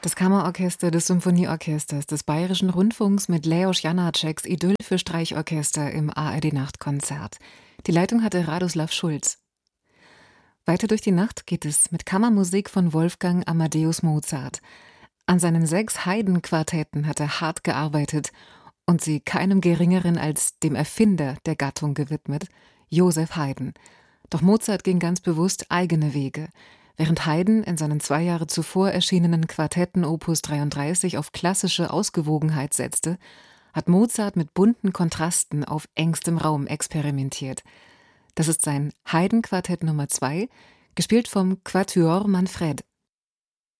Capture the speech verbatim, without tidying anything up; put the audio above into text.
Das Kammerorchester des Symphonieorchesters des Bayerischen Rundfunks mit Leos Janáčeks Idyll für Streichorchester im A R D-Nachtkonzert. Die Leitung hatte Radoslav Schulz. Weiter durch die Nacht geht es mit Kammermusik von Wolfgang Amadeus Mozart. An seinen sechs Haydn-Quartetten hat er hart gearbeitet und sie keinem Geringeren als dem Erfinder der Gattung gewidmet, Joseph Haydn. Doch Mozart ging ganz bewusst eigene Wege. Während Haydn in seinen zwei Jahre zuvor erschienenen Quartetten Opus dreiunddreißig auf klassische Ausgewogenheit setzte, hat Mozart mit bunten Kontrasten auf engstem Raum experimentiert. Das ist sein Haydn-Quartett Nummer zwei, gespielt vom Quatuor Manfred.